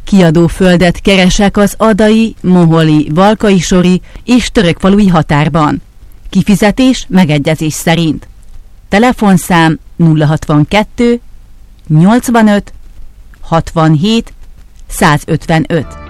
Kiadóföldet keresek az adai, moholi, valkaisori és törökfalui határban. Kifizetés megegyezés szerint. Telefonszám 062 85 67 155.